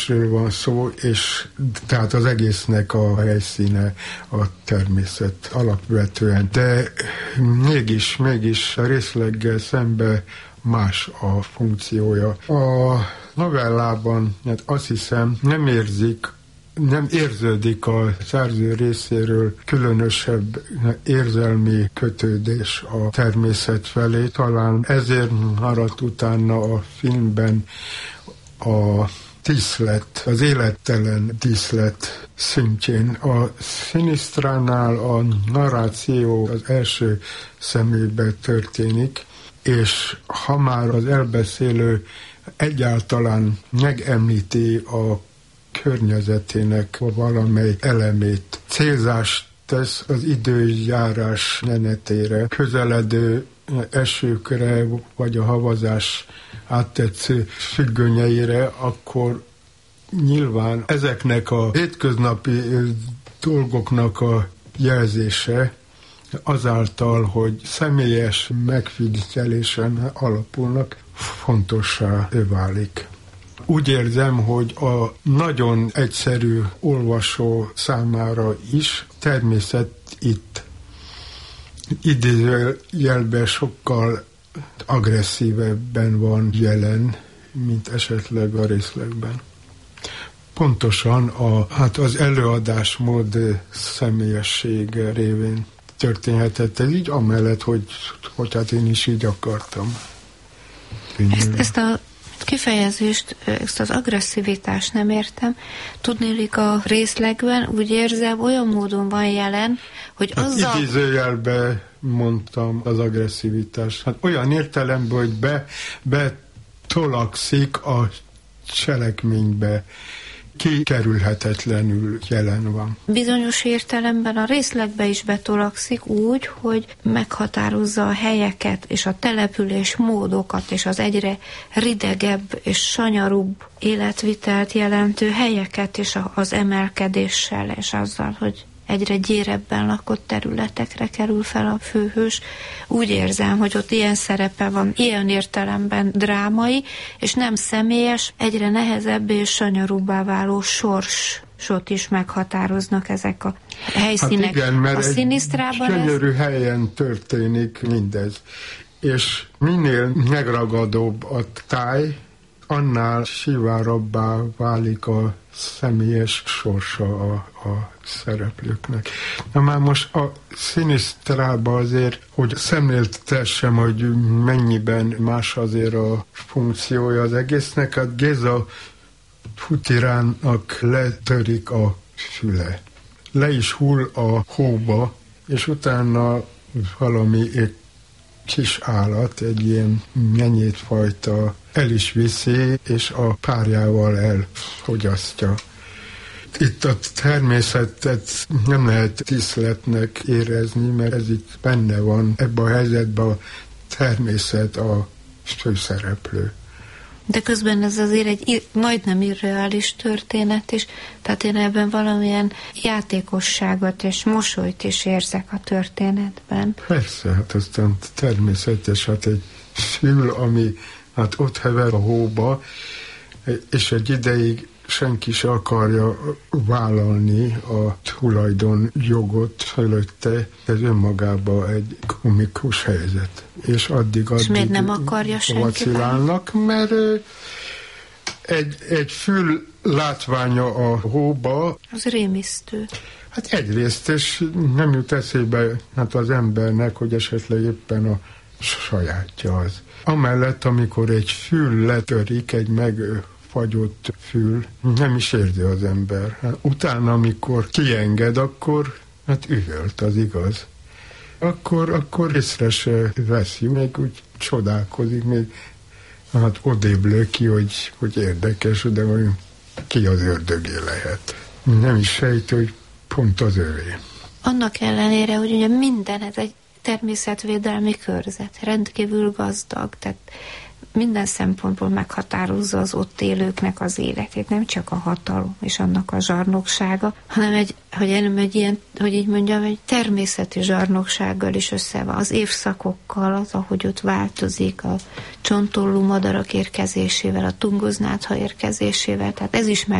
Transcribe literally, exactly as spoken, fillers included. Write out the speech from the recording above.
van szó, és tehát az egésznek a helyszíne a természet alapvetően. De mégis, mégis a részleggel szembe más a funkciója. A novellában, hát azt hiszem, nem érzik, nem érződik a szerző részéről különösebb érzelmi kötődés a természet felé. Talán ezért maradt utána a filmben a díszlet, az élettelen díszlet szintjén. A Sinistránál a narráció az első személyben történik, és ha már az elbeszélő egyáltalán megemlíti a környezetének valamely elemét, célzást tesz az időjárás menetére, közeledő esőkre, vagy a havazás áttetsző függönyeire, akkor nyilván ezeknek a hétköznapi dolgoknak a jelzése azáltal, hogy személyes megfigyelésen alapulnak, fontossá válik. Úgy érzem, hogy a nagyon egyszerű olvasó számára is természet itt idézőjelben sokkal agresszívebben van jelen, mint esetleg a részlegben. Pontosan a, hát az előadásmód személyessége révén történhetett ez így, amellett, hogy, hogy hát én is így akartam. Ezt, ezt a kifejezést, ezt az agresszivitást nem értem. Tudnélik, a részlegben úgy érzem, olyan módon van jelen, hogy azzal... Hát idézőjelben mondtam az agresszivitást. Hát olyan értelemben, hogy be, betolakszik a cselekménybe, kikerülhetetlenül jelen van. Bizonyos értelemben a részlegbe is betolakszik úgy, hogy meghatározza a helyeket és a település módokat és az egyre ridegebb és sanyarúbb életvitelt jelentő helyeket és az emelkedéssel és azzal, hogy egyre gyérebben lakott területekre kerül fel a főhős. Úgy érzem, hogy ott ilyen szerepe van, ilyen értelemben drámai, és nem személyes, egyre nehezebb és sanyarúbbá váló sorsot is meghatároznak ezek a helyszínek. Hát igen, mert a Sinistrában egy gyönyörű ez... helyen történik mindez. És minél megragadóbb a táj, annál sivárabbá válik a személyes sorsa a, a szereplőknek. Na már most a Sinistrában azért, hogy szemléltessem, hogy mennyiben más azért a funkciója az egésznek, hát Géza Futiránnak letörik a füle. Le is hull a hóba, és utána valami egy kis állat, egy ilyen nyenyétfajta el is viszi, és a párjával elfogyasztja. Itt a természetet nem lehet díszletnek érezni, mert ez itt benne van, ebben a helyzetben a természet a főszereplő. De közben ez azért egy majdnem irreális történet, és tehát én ebben valamilyen játékosságot és mosolyt is érzek a történetben. Persze, hát aztán természetes, hát egy fül, ami hát ott hever a hóba, és egy ideig senki se akarja vállalni a tulajdonjogot fölötte, ez önmagában egy komikus helyzet. És addig, addig és miért nem akarja senki vacilálnak, mert egy, egy fül látványa a hóba... Az rémisztő. Hát egyrészt, és nem jut eszébe hát az embernek, hogy esetleg éppen a sajátja az. Amellett, amikor egy fül letörik, egy megfagyott fül, nem is érzi az ember. Hát utána, amikor kienged, akkor hát üvölt, az igaz. Akkor, akkor észre se veszi, még úgy csodálkozik, még hát odébb lő ki, hogy, hogy érdekes, de olyan ki az ördögé lehet. Nem is sejti, hogy pont az övé. Annak ellenére, hogy ugye minden, ez egy természetvédelmi körzet, rendkívül gazdag, tehát minden szempontból meghatározza az ott élőknek az életét, nem csak a hatalom és annak a zsarnoksága, hanem egy, hogy én egy ilyen, hogy így mondjam, egy természeti zsarnoksággal is össze van, az évszakokkal, az, ahogy ott változik, a csontollú madarak érkezésével, a tunguznátha érkezésével, tehát ez is meg